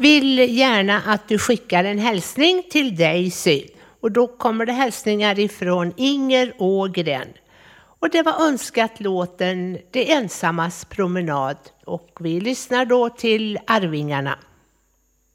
vill gärna att du skickar en hälsning till Daisy. Och då kommer det hälsningar ifrån Inger Ågren. Och det var önskat låten Det ensammas promenad. Och vi lyssnar då till Arvingarna.